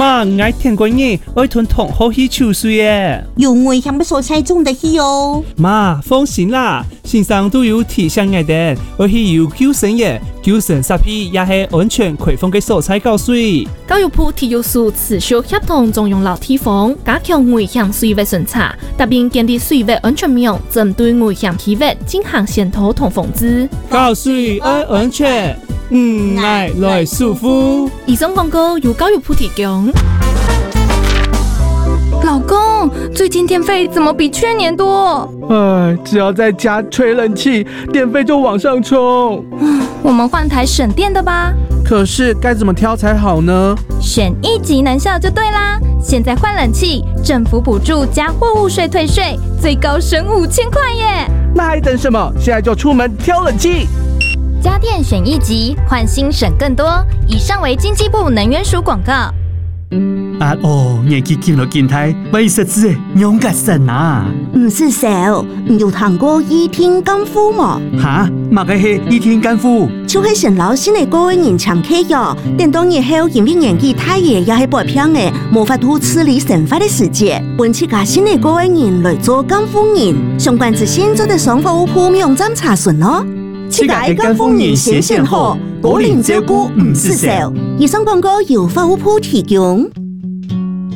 妈，我听过你爱吞同好去抽水耶。 有危险的所在种得去哦。 妈，放心啦，线上都有提醒我哋，我去有救生耶，救生设备也是安全开放的所在搞水。 教育部体育署持续协同中央老地方，加強危險水域巡查，特別建立水域安全網，針對危險區域進行檢討同防治。 搞水愛安全，愛來舒服。 以上廣告由教育部提供。 老公，最近電費怎麼比去年多？ 只要在家吹冷氣，電費就往上衝。 我們換台省電的吧。 可是該怎麼挑才好呢？ 選一級能效就對啦！現在換冷氣，政府補助加貨物稅退稅，最高省5000塊耶！ 那還等什麼？現在就出門挑冷氣！ 家電選一級，換新省更多。以上為經濟部能源署廣告。 年紀見到見睇，為實質勇敢神啊！ 唔是小，你有聽過倚天乾夫嗎？ 哈，乜嘅係倚天乾夫？ 就是成老新的個人常客喲。等到日後因為年紀太爺也係白偏嘅，無法度處理生活的世界，揾起家新的個人來做乾夫人。相關資訊做得上服務鋪網站查詢咯。 自家的乾夫人先選好，個人照顧唔是小。 以上廣告由服務鋪提供。